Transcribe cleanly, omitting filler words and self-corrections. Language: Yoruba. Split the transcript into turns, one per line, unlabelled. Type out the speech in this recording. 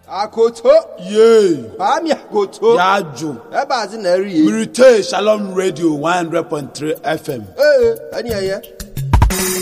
Akoto.
Yay.
Ami akoto.
Yaju.
Eba zi na ri.
Mirite Shalom Radio 100.3 FM.
Ani aya.